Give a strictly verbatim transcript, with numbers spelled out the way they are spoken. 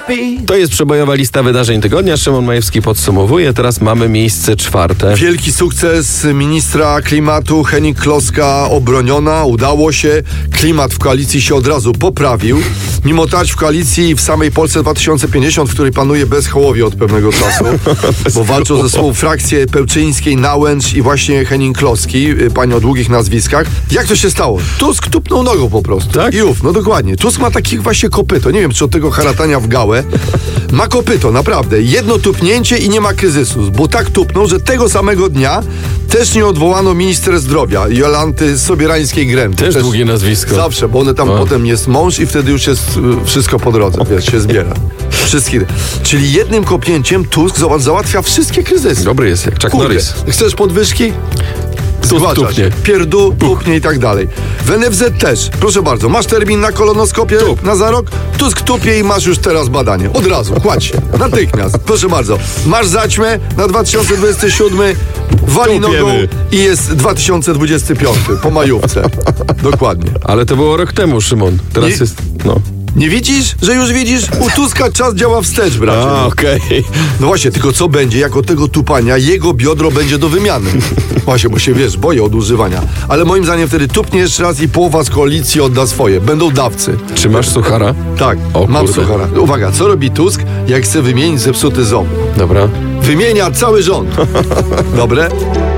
To jest przebojowa lista wydarzeń tygodnia. Szymon Majewski podsumowuje. Teraz mamy miejsce czwarte. Wielki sukces ministra klimatu Henning Kloska obroniona. Udało się. Klimat w koalicji się od razu poprawił. Mimo tarć w koalicji w samej Polsce dwa tysiące pięćdziesiąt, w której panuje bezhołowie od pewnego czasu, bo walczą ze sobą frakcje Pełczyńskiej, Nałęcz i właśnie Henning Kloski, pani o długich nazwiskach. Jak to się stało? Tusk tupnął nogą po prostu. Tak? I ów, no dokładnie. Tusk ma takich właśnie kopyto. Nie wiem, czy od tego haratania w gałę. Ma kopyto, naprawdę. Jedno tupnięcie i nie ma kryzysu. Bo tak tupnął, że tego samego dnia też nie odwołano minister zdrowia Jolanty Sobierańskiej-Gręby. Też, też długie nazwisko. Zawsze, bo one tam o. potem jest mąż i wtedy już jest y, wszystko po drodze, wiesz, się zbiera. Wszystkie. Czyli jednym kopnięciem Tusk zobacz, załatwia wszystkie kryzysy. Dobry jest, jak Chuck Kurde, Norris. chcesz podwyżki? Tusk tupnie. Pierdu, tupnie i tak dalej. W N F Z też. Proszę bardzo, masz termin na kolonoskopię Tup. na za rok? Tusk tupie i masz już teraz badanie. Od razu, kładź się. Natychmiast. Proszę bardzo. Masz zaćmę na dwa tysiące dwudziesty siódmy, wali Tupiemy. nogą i jest dwa tysiące dwudziesty piąty po majówce. Dokładnie. Ale to było rok temu, Szymon. Teraz Nie- jest... No. Nie widzisz, że już widzisz? U Tuska czas działa wstecz, bracie. A, okej. No właśnie, tylko co będzie, jak od tego tupania jego biodro będzie do wymiany? Właśnie, bo się, wiesz, boję odużywania. Ale moim zdaniem wtedy tupnie jeszcze raz i połowa z koalicji odda swoje. Będą dawcy. Czy masz suchara? Tak, O mam kurde. suchara. Uwaga, co robi Tusk, jak chce wymienić zepsuty ząb? Dobra. Wymienia cały rząd. Dobre?